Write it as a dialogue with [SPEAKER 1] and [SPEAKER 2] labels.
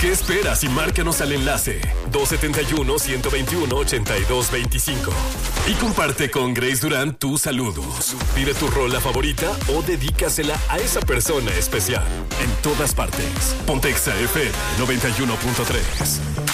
[SPEAKER 1] ¿Qué esperas y márcanos al enlace 271-121-8225? Y comparte con Grace Durán tus saludos. Pide tu rola favorita o dedícasela a esa persona especial. En todas partes. Ponte Exa FM 91.3.